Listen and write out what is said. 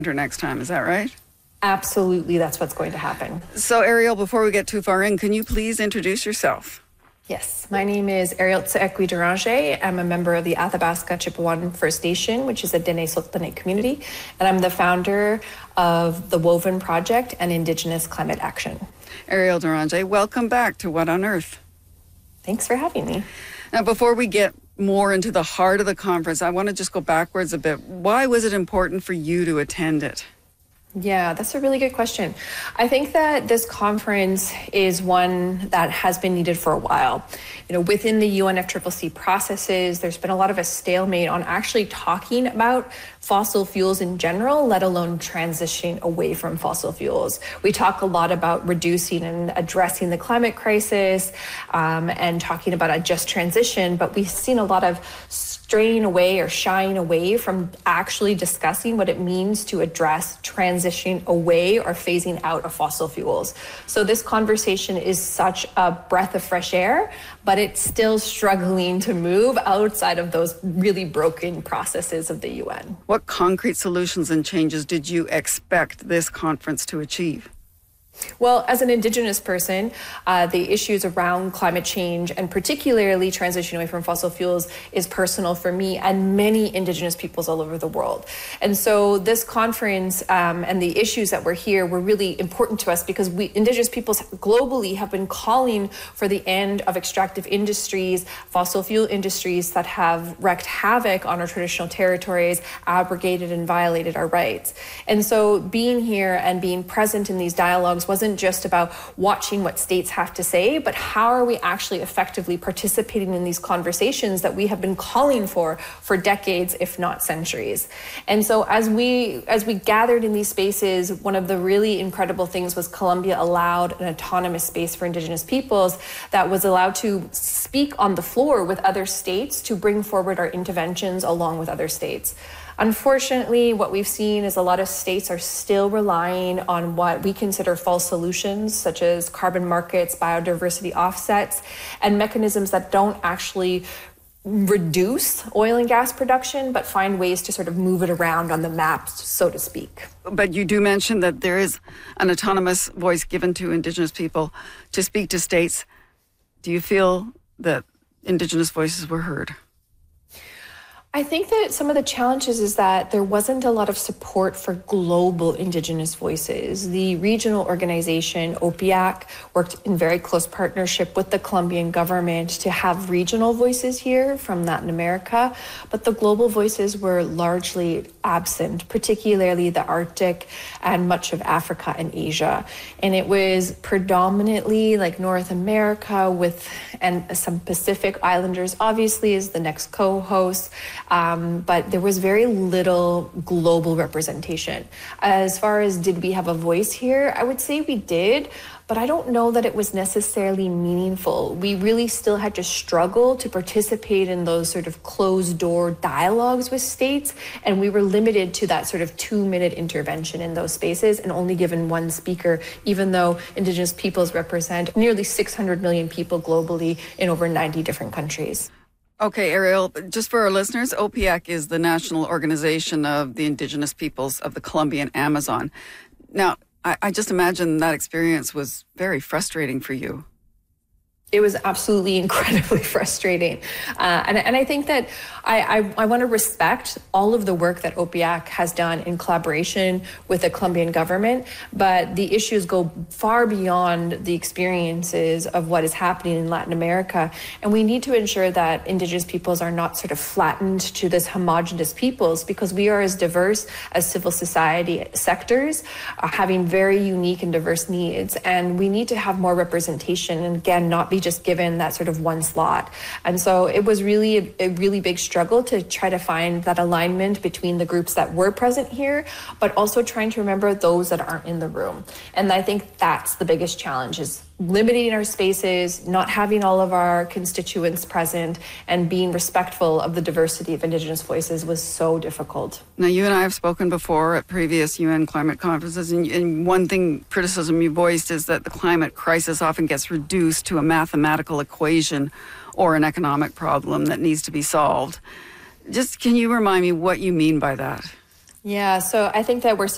next time. Is that right? Absolutely, that's what's going to happen. So, Ariel, before we get too far in, can you please introduce yourself? Yes, my name is Ariel Tseekwi Deranger. I'm a member of the Athabasca Chipewyan First Nation, which is a Dene Sultanate community, and I'm the founder of the Woven Project and Indigenous Climate Action. Ariel Deranger, welcome back to What on Earth. Thanks for having me. Now, before we get more into the heart of the conference, I want to just go backwards a bit. Why was it important for you to attend it? Yeah, that's a really good question. I think that this conference is one that has been needed for a while. You know, within the UNFCCC processes, there's been a lot of a stalemate on actually talking about fossil fuels in general, let alone transitioning away from fossil fuels. We talk a lot about reducing and addressing the climate crisis and talking about a just transition, but we've seen a lot of straying away or shying away from actually discussing what it means to address transitioning away or phasing out of fossil fuels. So this conversation is such a breath of fresh air, but it's still struggling to move outside of those really broken processes of the UN. What concrete solutions and changes did you expect this conference to achieve? Well, as an Indigenous person, the issues around climate change and particularly transition away from fossil fuels is personal for me and many Indigenous peoples all over the world. And so this conference and the issues that were here were really important to us because we Indigenous peoples globally have been calling for the end of extractive industries, fossil fuel industries that have wreaked havoc on our traditional territories, abrogated and violated our rights. And so being here and being present in these dialogues wasn't just about watching what states have to say, but how are we actually effectively participating in these conversations that we have been calling for decades, if not centuries. And so as we gathered in these spaces, one of the really incredible things was Columbia allowed an autonomous space for Indigenous peoples that was allowed to speak on the floor with other states to bring forward our interventions along with other states. Unfortunately, what we've seen is a lot of states are still relying on what we consider false solutions, such as carbon markets, biodiversity offsets, and mechanisms that don't actually reduce oil and gas production, but find ways to sort of move it around on the map, so to speak. But you do mention that there is an autonomous voice given to Indigenous people to speak to states. Do you feel that Indigenous voices were heard? I think that some of the challenges is that there wasn't a lot of support for global Indigenous voices. The regional organization, OPIAC, worked in very close partnership with the Colombian government to have regional voices here from Latin America, but the global voices were largely absent, particularly the Arctic and much of Africa and Asia. And it was predominantly like North America and some Pacific Islanders, obviously, is the next co-host. But there was very little global representation. As far as did we have a voice here, I would say we did, but I don't know that it was necessarily meaningful. We really still had to struggle to participate in those sort of closed door dialogues with states, and we were limited to that sort of 2-minute intervention in those spaces and only given one speaker, even though Indigenous peoples represent nearly 600 million people globally in over 90 different countries. Okay, Ariel, just for our listeners, OPIAC is the national organization of the Indigenous peoples of the Colombian Amazon. Now, I just imagine that experience was very frustrating for you. It was absolutely incredibly frustrating. And I think that I want to respect all of the work that OPIAC has done in collaboration with the Colombian government, but the issues go far beyond the experiences of what is happening in Latin America. And we need to ensure that Indigenous peoples are not sort of flattened to this homogenous peoples, because we are as diverse as civil society sectors, having very unique and diverse needs. And we need to have more representation and, again, not be just given that sort of one slot. And so it was really a really big struggle to try to find that alignment between the groups that were present here, but also trying to remember those that aren't in the room. And I think that's the biggest challenge, is limiting our spaces, not having all of our constituents present, and being respectful of the diversity of Indigenous voices was so difficult. Now, you and I have spoken before at previous UN climate conferences, and one criticism you voiced is that the climate crisis often gets reduced to a mathematical equation or an economic problem that needs to be solved. Just can you remind me what you mean by that? Yeah, so I think that we're